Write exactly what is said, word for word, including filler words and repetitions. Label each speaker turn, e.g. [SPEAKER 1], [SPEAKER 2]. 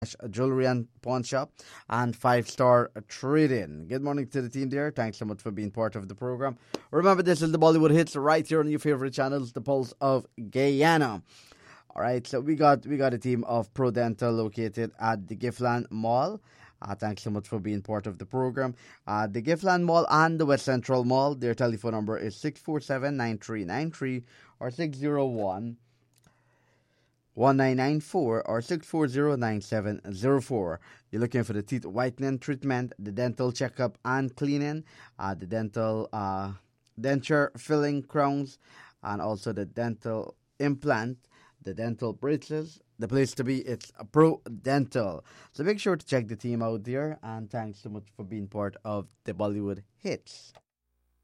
[SPEAKER 1] Jewelry and Pawn Shop, and Five Star Trading. Good morning to the team there. Thanks so much for being part of the program. Remember, this is the Bollywood Hits right here on your favorite channels, the Pulse of Guyana. All right, so we got we got a team of Pro Dental located at the Giftland Mall. Uh, thanks so much for being part of the program. Uh, the Giftland Mall and the West Central Mall, their telephone number is six four seven, nine three nine three or six zero one, one nine nine four or six four zero, nine seven zero four. You're looking for the teeth whitening treatment, the dental checkup and cleaning, uh, the dental uh, denture filling crowns, and also the dental implant, the dental braces. The place to be, it's Pro Dental. So make sure to check the team out there, and thanks so much for being part of the Bollywood Hits.